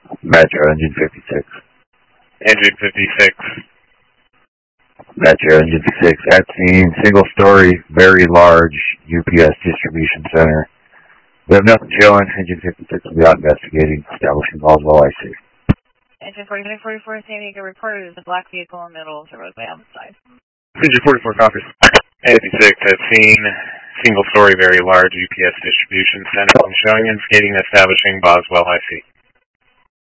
Metro Engine 56. Engine 56. Metro Engine 56. At scene, single story, very large UPS distribution center. We have nothing showing. Engine 56 will be out investigating, establishing Boswell IC. Engine 44, San Diego reported as a black vehicle in the middle of the roadway on the side. Engine 44 copies. 56 at scene, single story, very large UPS distribution center. Showing, investigating, establishing Boswell IC.